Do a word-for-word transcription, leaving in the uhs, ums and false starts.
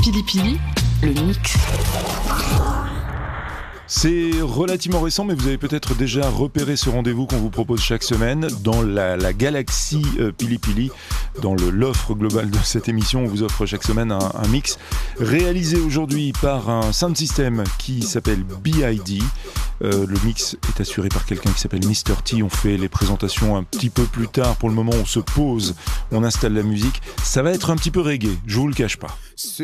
Pili Pili, le mix. C'est relativement récent, mais vous avez peut-être déjà repéré ce rendez-vous qu'on vous propose chaque semaine dans la, la galaxie euh, Pili Pili. Dans le, l'offre globale de cette émission, on vous offre chaque semaine un, un mix réalisé aujourd'hui par un sound system qui s'appelle B I D. Euh, le mix est assuré par quelqu'un qui s'appelle Mister T. On fait les présentations un petit peu plus tard. Pour le moment, on se pose, on installe la musique. Ça va être un petit peu reggae, je vous le cache pas.